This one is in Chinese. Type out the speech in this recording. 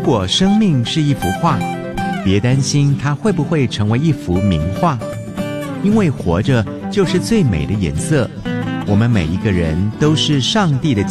果生命是一幅画，别担心它会不会成为一幅名画，因为活着就是最美的颜色。我们每一个人都是上帝的